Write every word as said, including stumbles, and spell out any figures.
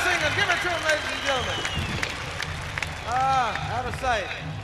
singer. Give it to him, ladies and gentlemen. Ah, out of sight.